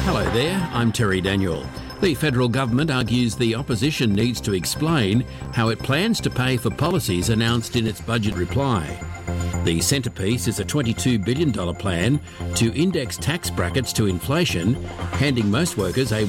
Hello there, I'm Terry Daniel. The federal government argues the opposition needs to explain how it plans to pay for policies announced in its budget reply. The centrepiece is a $22 billion plan to index tax brackets to inflation, handing most workers a